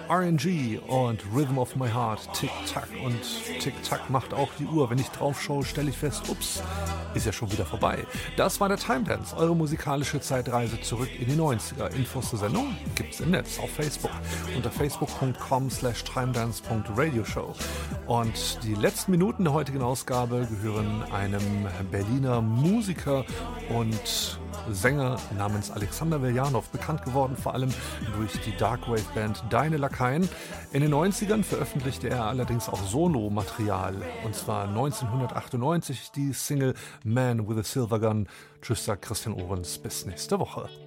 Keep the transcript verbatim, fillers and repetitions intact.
R N G und Rhythm of My Heart, Tick-Tack, und Tick-Tack macht auch die Uhr. Wenn ich drauf schaue, stelle ich fest, ups, ist ja schon wieder vorbei. Das war der Time Dance, eure musikalische Zeitreise zurück in die neunziger. Infos zur Sendung gibt's im Netz auf Facebook unter facebook.com slash timedance.radioshow. Und die letzten Minuten der heutigen Ausgabe gehören einem Berliner Musiker und Sänger namens Alexander Veljanov, bekannt geworden vor allem durch die Darkwave-Band Deine Lakaien. In den neunzigern veröffentlichte er allerdings auch Solo-Material, und zwar neunzehnhundertachtundneunzig die Single Man with a Silver Gun. Tschüss, sagt Christian Ohrens, bis nächste Woche.